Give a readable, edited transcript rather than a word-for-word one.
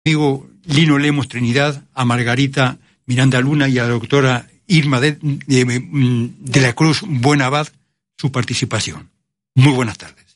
amigo Lino Lemos Trinidad, a Margarita Miranda Luna y a la doctora Irma de la Cruz Buenabad su participación. Muy buenas tardes.